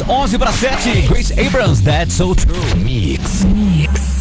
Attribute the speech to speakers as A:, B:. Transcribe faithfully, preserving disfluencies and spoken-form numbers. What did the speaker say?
A: onze para sete. Grace Abrams, That's So True. Mix.
B: Mix.